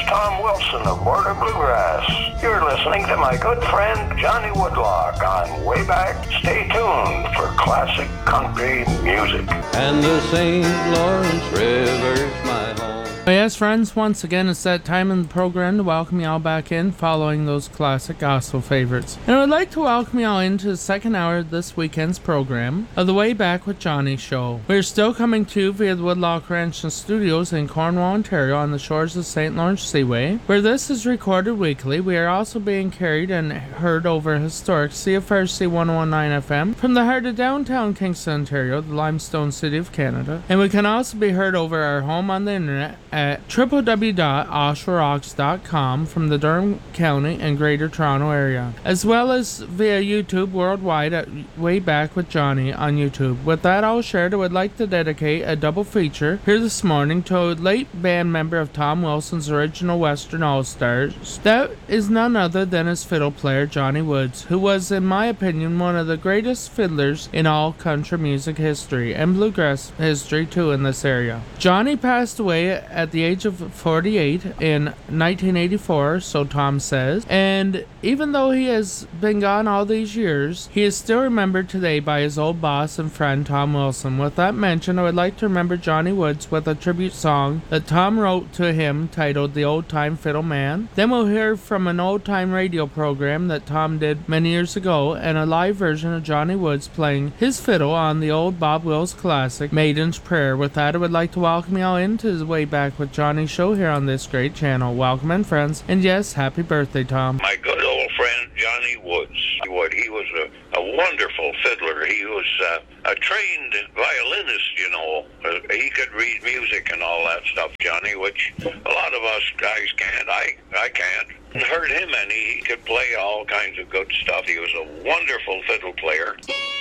Tom Wilson of Border Bluegrass. You're listening to my good friend Johnny Woodlock on Way Back. Stay tuned for classic country music. And the St. Lawrence River's my home. Yes, friends, once again it's that time in the program to welcome y'all back in following those classic gospel favorites. And I would like to welcome y'all into the second hour of this weekend's program of the Way Back with Johnny show. We're still coming to you via the Woodlock Ranch and Studios in Cornwall, Ontario on the shores of St. Lawrence Seaway, where this is recorded weekly. We are also being carried and heard over historic CFRC 1019 FM from the heart of downtown Kingston, Ontario, the limestone city of Canada. And we can also be heard over our home on the internet at www.oshawarocks.com from the Durham County and Greater Toronto area, as well as via YouTube worldwide at Way Back with Johnny on YouTube. With that all shared, I would like to dedicate a double feature here this morning to a late band member of Tom Wilson's original Western All-Stars. That is none other than his fiddle player, Johnny Woods, who was, in my opinion, one of the greatest fiddlers in all country music history, and bluegrass history too in this area. Johnny passed away at the age of 48 in 1984, so Tom says, and even though he has been gone all these years, he is still remembered today by his old boss and friend Tom Wilson. With that mention, I would like to remember Johnny Woods with a tribute song that Tom wrote to him titled The Old Time Fiddle Man. Then we'll hear from an old time radio program that Tom did many years ago, and a live version of Johnny Woods playing his fiddle on the old Bob Wills classic Maiden's Prayer. With that, I would like to welcome y'all into the Way Back with Johnny show here on this great channel. Welcome in, friends, and yes, happy birthday, Tom. My good old friend Johnny Woods. He was a wonderful fiddler. He was a trained violinist, you know. He could read music and all that stuff, Johnny, which a lot of us guys can't. I can't. Heard him, and he could play all kinds of good stuff. He was a wonderful fiddle player.